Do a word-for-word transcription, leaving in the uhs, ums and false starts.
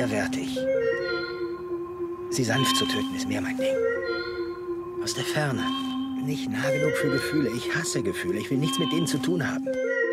widerwärtig. Sie sanft zu töten, ist mehr mein Ding. Aus der Ferne. Nicht nah genug für Gefühle. Ich hasse Gefühle. Ich will nichts mit denen zu tun haben.